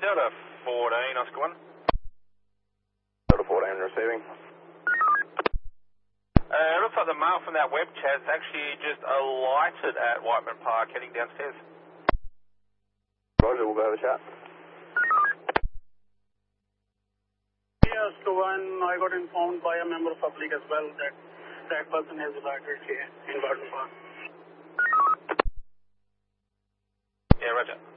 Delta 14, Oscar 1. Delta 14 receiving. It looks like the male from that web chat's actually just alighted at Whiteman Park heading downstairs. Roger, we'll go have a chat. Yes, to one, I got informed by a member of public as well that that person has alighted here in Whiteman Park. Yeah, roger.